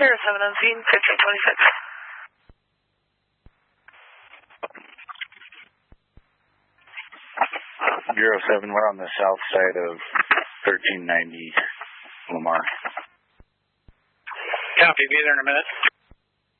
Clear 7 on scene, 1526. 07, we're on the south side of 1390 Lamar. Copy, be there in a minute.